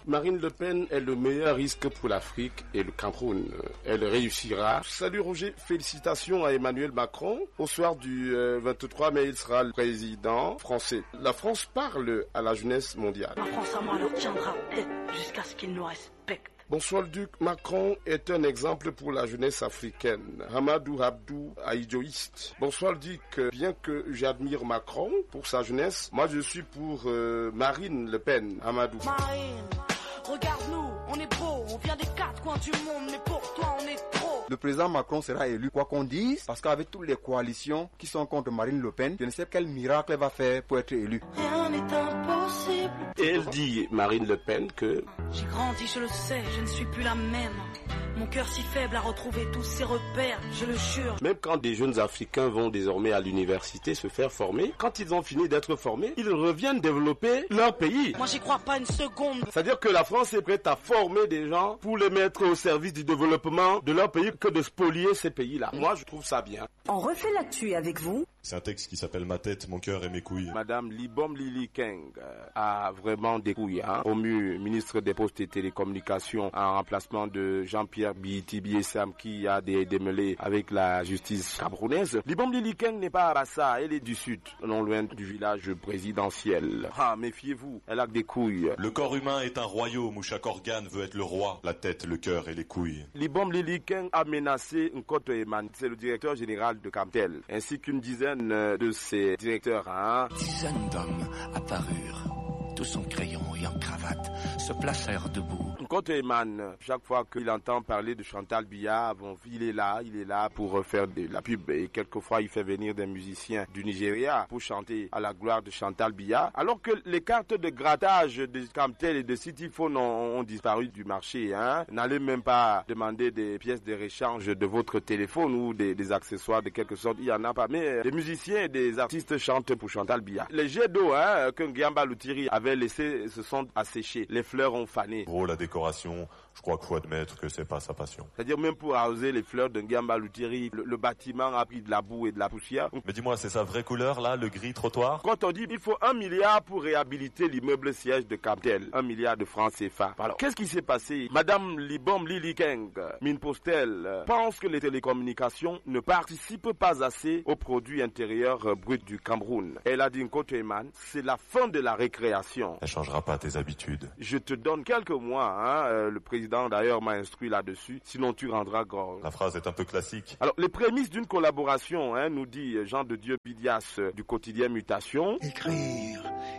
Marine Le Pen est le meilleur risque pour l'Afrique et le Cameroun. Elle réussira. Salut Roger, félicitations à Emmanuel Macron. Au soir du 23 mai, il sera le président français. La France parle à la jeunesse mondiale. La France à moi leur tiendra tête jusqu'à ce qu'ils nous respectent. Bonsoir le Duc, Macron est un exemple pour la jeunesse africaine. Hamadou Abdou Aïdjoïste. Bonsoir le Duc, bien que j'admire Macron pour sa jeunesse, moi je suis pour Marine Le Pen. Hamadou. Marine, regarde-nous, on est beau, on vient des quatre coins du monde, mais pour toi on est trop. Le président Macron sera élu, quoi qu'on dise, parce qu'avec toutes les coalitions qui sont contre Marine Le Pen, je ne sais quel miracle elle va faire pour être élue. Rien n'est impossible. Et elle dit, Marine Le Pen, que... J'ai grandi, je le sais, je ne suis plus la même. Mon cœur si faible a retrouvé tous ses repères, je le jure. Même quand des jeunes Africains vont désormais à l'université se faire former, quand ils ont fini d'être formés, ils reviennent développer leur pays. Moi j'y crois pas une seconde. C'est-à-dire que la France est prête à former des gens pour les mettre au service du développement de leur pays que de spolier ces pays-là. Moi je trouve ça bien. On refait l'actu avec vous. C'est un texte qui s'appelle Ma tête, mon cœur et mes couilles. Madame Libom Lili Keng a vraiment des couilles, promu ministre des Postes et Télécommunications en remplacement de Jean-Pierre Biti Biessam qui a des démêlés avec la justice camerounaise. Libom Lili Keng n'est pas à Bassa, elle est du sud, non loin du village présidentiel. Ah, méfiez-vous, elle a des couilles. Le corps humain est un royaume où chaque organe veut être le roi, la tête, le cœur et les couilles. Libom Lili Keng a menacé Nkoto Eman, c'est le directeur général de Camtel, ainsi qu'une dizaine de ses directeurs. Dizaines d'hommes apparurent, tous en crayon et en cravate, se placèrent debout. Nkoto Eman, chaque fois qu'il entend parler de Chantal Biya, il est là pour faire de la pub, et quelquefois il fait venir des musiciens du Nigeria pour chanter à la gloire de Chantal Biya, alors que les cartes de grattage de Camtel et de Cityphone ont disparu du marché. N'allez même pas demander des pièces de réchange de votre téléphone ou des accessoires de quelque sorte, il y en a pas, mais des musiciens et des artistes chantent pour Chantal Biya. Les jets d'eau que Ngiamba Loutiri avait laissés se sont asséchés, les fleurs ont fané. Gros, la décoration, je crois qu'il faut admettre que c'est pas sa passion. C'est-à-dire même pour arroser les fleurs de Ngiamba Loutiri, le bâtiment a pris de la boue et de la poussière. Mais dis-moi, c'est sa vraie couleur là, le gris trottoir? Quand on dit il faut 1 milliard pour réhabiliter l'immeuble siège de Camtel, 1 milliard de francs CFA. Alors, qu'est-ce qui s'est passé? Madame Libom Lili Keng, Mine Postel, pense que les télécommunications ne participent pas assez au produit intérieur brut du Cameroun. Elle a dit Nkoto Eman, c'est la fin de la récréation. Elle changera pas tes habitudes. Je te donne quelques mois, le président d'ailleurs m'a instruit là-dessus, sinon tu rendras gorge. La phrase est un peu classique. Alors, les prémices d'une collaboration, nous dit Jean de Dieu Bidias du quotidien Mutation. Écrire,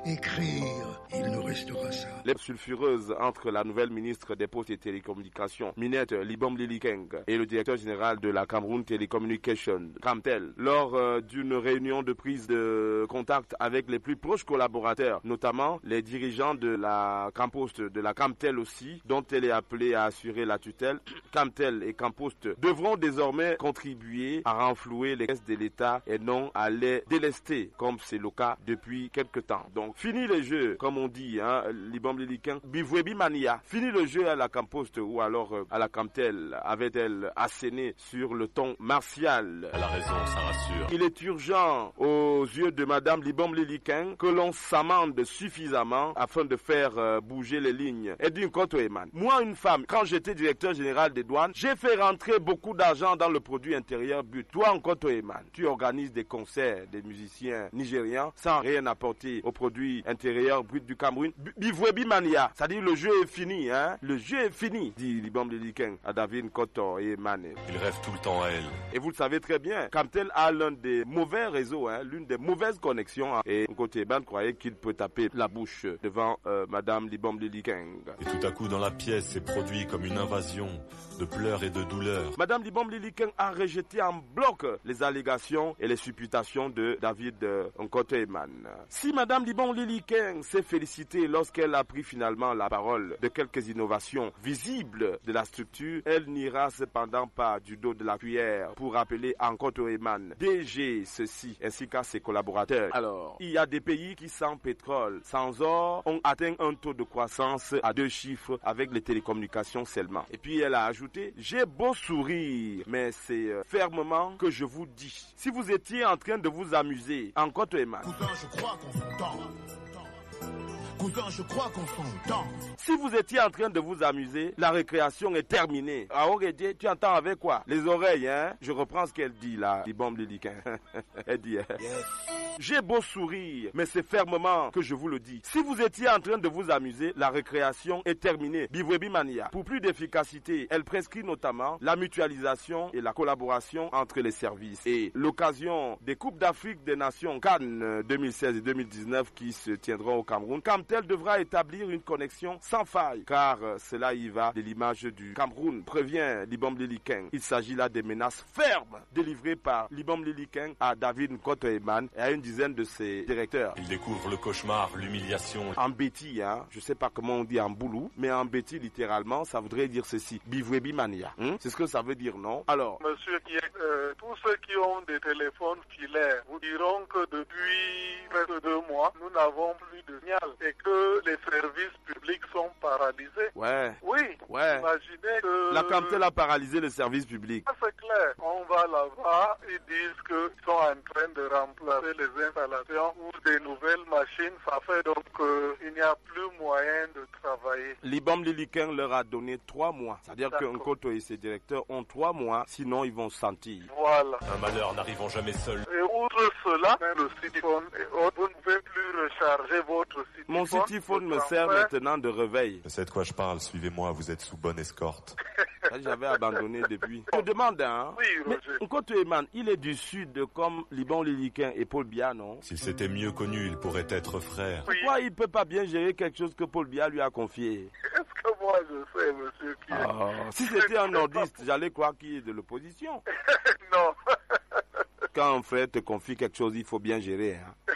il nous restera ça. Les sulfureuses entre la nouvelle ministre des Postes et Télécommunications, Minette Libom Lili Keng, et le directeur général de la Cameroun Telecommunication, Camtel, lors d'une réunion de prise de contact avec les plus proches collaborateurs, notamment les dirigeants de la Campost, de la Camtel aussi, dont elle est appelée à assurer la tutelle. Camtel et Campost devront désormais contribuer à renflouer les caisses de l'État et non à les délester, comme c'est le cas depuis quelque temps. Donc, fini le jeu, comme on dit, Libom Lili Keng, Bivwebi Mania. Fini le jeu à la Campost ou alors à la Camtel, avait-elle asséné sur le ton martial. Elle a raison, ça rassure. Il est urgent, aux yeux de Madame Libom Lili Keng, que l'on s'amende suffisamment afin de faire bouger les lignes. Et d'une Nkoto Eman, moi une femme, quand j'étais directeur général des douanes, j'ai fait rentrer beaucoup d'argent dans le produit intérieur brut. Toi Nkoto Eman, tu organises des concerts des musiciens nigérians sans rien apporter au produit intérieur brut du Cameroun. Bivwebi Mania, c'est-à-dire le jeu est fini, le jeu est fini, dit Libom Lili Keng à David Nkoto Eman. Il rêve tout le temps à elle. Et vous le savez très bien, Camtel a l'un des mauvais réseaux, l'une des mauvaises connexions, et Nkoto Eman croyait qu'il peut taper la bouche devant Madame Libom Lili Keng. Et tout à coup dans la pièce s'est produit comme une invasion de pleurs et de douleurs. Madame Libom Lili Keng a rejeté en bloc les allégations et les supputations de David Nkoto Eman. Si Madame Libom Lili Keng s'est félicitée lorsqu'elle a pris finalement la parole de quelques innovations visibles de la structure, elle n'ira cependant pas du dos de la cuillère pour appeler Nkoto Eman DG ceci ainsi qu'à ses collaborateurs. Alors, il y a des pays qui sans pétrole, sans or, ont atteint un taux de croissance à 2 chiffres avec les télécommunications seulement. Et puis elle a ajouté, j'ai beau sourire, mais c'est fermement que je vous dis, si vous étiez en train de vous amuser, Nkoto Eman, Cousin, je crois qu'on s'entend. cousin, je crois qu'on s'entend. Si vous étiez en train de vous amuser, la récréation est terminée. Aoredje, tu entends avec quoi? Les oreilles, hein? Je reprends ce qu'elle dit là, Libom Lilikin. Elle dit, j'ai beau sourire, mais c'est fermement que je vous le dis. Si vous étiez en train de vous amuser, la récréation est terminée. Bivwebi Mania. Pour plus d'efficacité, elle prescrit notamment la mutualisation et la collaboration entre les services. Et l'occasion des Coupes d'Afrique des Nations Cannes 2016 et 2019 qui se tiendront au Cameroun, Camtel devra établir une connexion sans faille, car cela y va de l'image du Cameroun, prévient Libom Lilikin. Il s'agit là des menaces fermes délivrées par Libom Lilikin à David Nkoto-Eman et à une dizaine de ses directeurs. Il découvre le cauchemar, l'humiliation. En Béti, hein, je sais pas comment on dit en boulou, mais en Béti, littéralement, ça voudrait dire ceci. Bivwebi Mania. C'est ce que ça veut dire, non? Alors, monsieur, tous ceux qui ont des téléphones filaires vous diront que depuis près de 2 mois, nous n'avons plus de signal et que les services publics sont paralysés. Ouais. Oui. Ouais. Imaginez que... La Camtel a paralysé le service public. C'est clair. On va là-bas, ils disent qu'ils sont en train de remplacer les installations ou des nouvelles machines. Ça fait donc qu'il n'y a plus moyen de travailler. Libom Lilikin leur a donné 3 mois. C'est-à-dire que Nkoto et ses directeurs ont 3 mois, sinon ils vont sentir. Voilà. Un malheur n'arrivant jamais seul. Et outre cela, le Cityphone et autres, vous ne pouvez plus recharger votre Cityphone. Mon Cityphone me sert maintenant de réveil. Je sais de quoi je parle, suivez-moi, vous êtes sous bonne escorte. J'avais abandonné depuis. Je demande, hein. Oui, Roger. Nkoto Eman, il est du sud comme Libom Lilikin et Paul Biya, non? S'il s'était mieux connu, il pourrait être frère. Oui. Pourquoi il ne peut pas bien gérer quelque chose que Paul Biya lui a confié? Est-ce que moi je sais, monsieur, qui Si c'était un nordiste, j'allais croire qu'il est de l'opposition. Non. Quand un frère te confie quelque chose, il faut bien gérer, hein.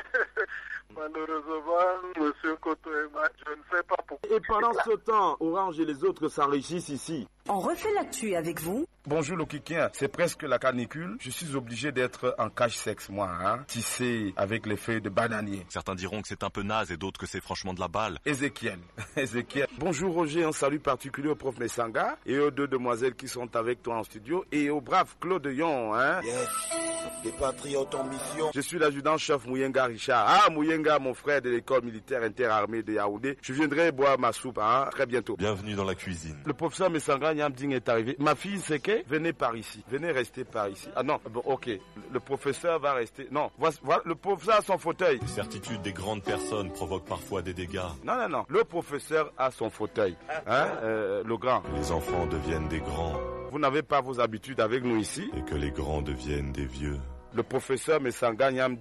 Malheureusement, monsieur Koto-Eman, je ne sais pas pourquoi. Et pendant ce temps, Orange et les autres s'enrichissent ici. On refait l'actu avec vous. Bonjour Lokikien, c'est presque la canicule. Je suis obligé d'être en cache-sexe, moi, hein, tissé avec les feuilles de bananier. Certains diront que c'est un peu naze et d'autres que c'est franchement de la balle. Ézéchiel. Bonjour Roger, un salut particulier au prof Messanga et aux 2 demoiselles qui sont avec toi en studio et au brave Claude Yon, hein. Yes, des patriotes en mission. Je suis l'adjudant-chef Mouyenga Richard. Ah, Mouyenga, mon frère de l'école militaire interarmée de Yaoundé. Je viendrai boire ma soupe, hein, très bientôt. Bienvenue dans la cuisine. Le professeur Messanga Nyamding est arrivé. Ma fille, c'est que venez par ici. Venez rester par ici. Ah non, bon, ok. Le professeur va rester. Non, voilà, le professeur a son fauteuil. Les certitudes des grandes personnes provoquent parfois des dégâts. Non. Le professeur a son fauteuil. Hein, le grand. Les enfants deviennent des grands. Vous n'avez pas vos habitudes avec nous ici. Et que les grands deviennent des vieux. Le professeur Messanga Nyamding